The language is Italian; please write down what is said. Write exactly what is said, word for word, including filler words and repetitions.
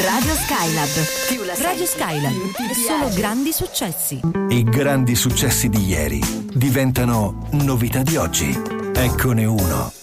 Radio Skylab. Più la Radio senti, Skylab, più ti solo piace. grandi successi. I grandi successi di ieri diventano novità di oggi. Eccone uno